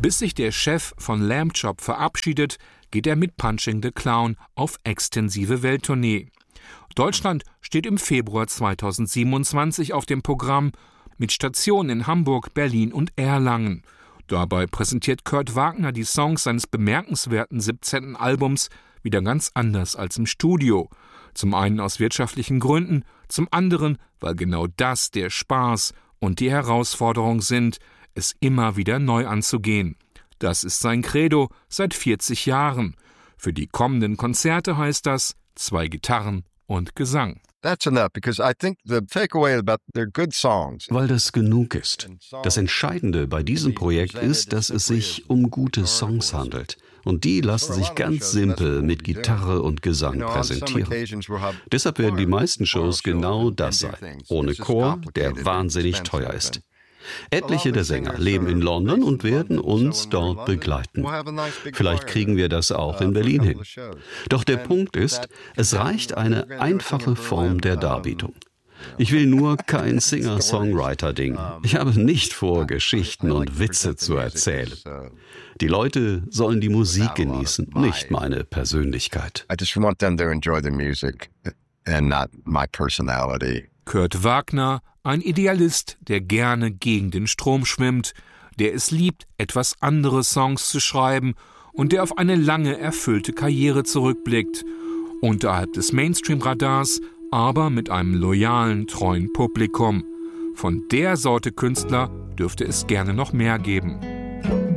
Bis sich der Chef von Lamb Chop verabschiedet, geht er mit Punching the Clown auf extensive Welttournee. Deutschland steht im Februar 2027 auf dem Programm mit Stationen in Hamburg, Berlin und Erlangen. Dabei präsentiert Kurt Wagner die Songs seines bemerkenswerten 17. Albums wieder ganz anders als im Studio. Zum einen aus wirtschaftlichen Gründen, zum anderen, weil genau das der Spaß und die Herausforderung sind, es immer wieder neu anzugehen. Das ist sein Credo seit 40 Jahren. Für die kommenden Konzerte heißt das 2 Gitarren und Gesang. Weil das genug ist. Das Entscheidende bei diesem Projekt ist, dass es sich um gute Songs handelt. Und die lassen sich ganz simpel mit Gitarre und Gesang präsentieren. Deshalb werden die meisten Shows genau das sein. Ohne Chor, der wahnsinnig teuer ist. Etliche der Sänger leben in London und werden uns dort begleiten. Vielleicht kriegen wir das auch in Berlin hin. Doch der Punkt ist, es reicht eine einfache Form der Darbietung. Ich will nur kein Singer-Songwriter-Ding. Ich habe nicht vor, Geschichten und Witze zu erzählen. Die Leute sollen die Musik genießen, nicht meine Persönlichkeit. Kurt Wagner, ein Idealist, der gerne gegen den Strom schwimmt, der es liebt, etwas andere Songs zu schreiben und der auf eine lange, erfüllte Karriere zurückblickt. Unterhalb des Mainstream-Radars, aber mit einem loyalen, treuen Publikum. Von der Sorte Künstler dürfte es gerne noch mehr geben.